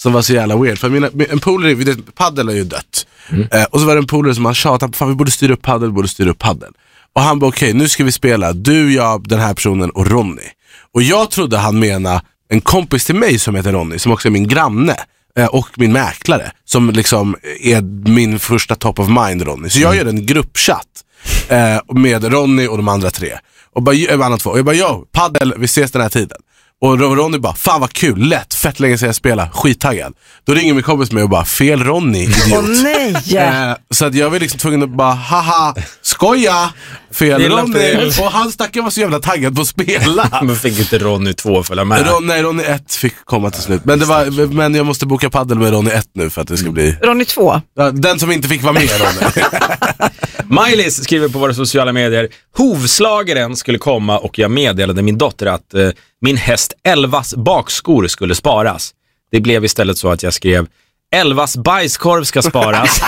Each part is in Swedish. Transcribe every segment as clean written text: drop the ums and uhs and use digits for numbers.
som var så jävla weird. För en polare, paddel är ju dött. Och så var det en polare som han tjatade, fan vi borde styra upp paddel. Och han bara okej, nu ska vi spela du, jag, den här personen och Ronny. Och jag trodde han menade en kompis till mig som heter Ronny, som också är min granne och min mäklare, som liksom är min första top of mind Ronny. Så jag gör en gruppchatt med Ronny och de andra 3. Och bara, yo, paddel, vi ses den här tiden. Och Ronny bara, fan vad kul, lätt, fett länge sedan jag spelar, skittaggad. Då ringer min kompis med och bara, fel Ronny, idiot. Nej. Så att jag var liksom tvungen att bara, haha, skoja, fel Ronny. Och han stackaren var så jävla taggad på att spela. Men fick inte Ronny 2 följa med? Nej, Ronny 1 fick komma till slut. Men jag måste boka paddel med Ronny 1 nu för att det ska bli... Ronny 2? Den som inte fick vara med, Ronny. Maj-Lis skriver på våra sociala medier: hovslagaren skulle komma och jag meddelade min dotter att min häst Elvas bakskor skulle sparas. Det blev istället så att jag skrev: Elvas bajskorv ska sparas.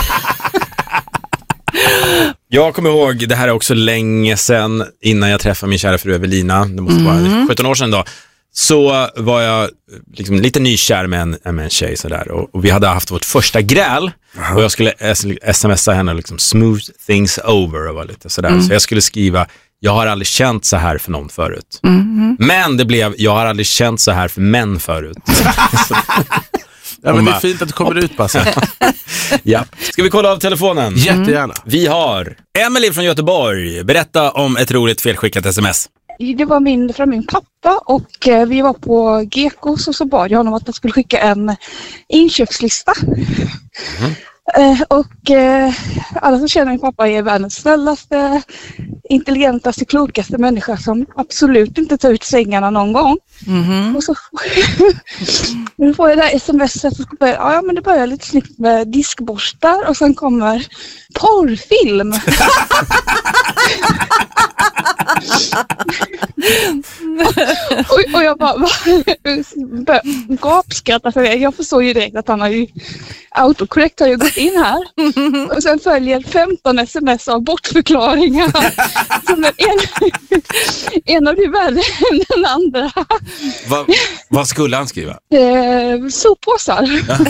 Jag kommer ihåg, det här är också länge sedan, innan jag träffade min kära fru Evelina, det måste vara 17 år sedan då. Så var jag liksom lite nykär med en tjej sådär, och vi hade haft vårt första gräl. Och jag skulle smsa henne liksom, smooth things over och var lite sådär. Så jag skulle skriva: jag har aldrig känt så här för någon förut. Men det blev: jag har aldrig känt så här för män förut. Ja, men det är fint att du kommer ut, Basse. Ja. Ska vi kolla av telefonen? Jättegärna. Vi har Emily från Göteborg. Berätta om ett roligt felskickat sms. Det var från min pappa, och vi var på Gekos och så bad jag honom att jag skulle skicka en inköpslista. Och alla som känner min pappa är världens snällaste, intelligentaste, klokaste människa som absolut inte tar ut sängarna någon gång. Och så nu får jag det här smset, och så men det börjar lite snyggt med diskborstar och sen kommer porrfilm. och jag bara gapskrattar för det. Jag förstår ju direkt att han har ju autokorrekt har ju gått in här. Och sen följer 15 sms av bortförklaringar. Som en av de värre än den andra. Vad skulle han skriva? Soppåsar.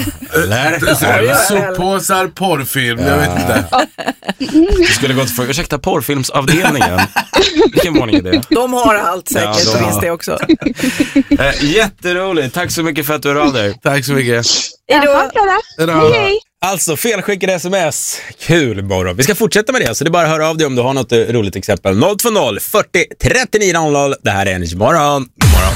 Soppåsar, porrfilm, jag vet inte. Du skulle gått för, ursäkta, porrfilmsavdelningen. Vilken våning är det? De har allt säkert, och finns det också. Jätteroligt, tack så mycket för att du hör av dig. Tack så mycket. Hej. Alltså, felskickade sms. Kul morgon. Vi ska fortsätta med det, så det är bara att höra av dig om du har något roligt exempel. 020 40 39 00. Det här är Energy Morgon.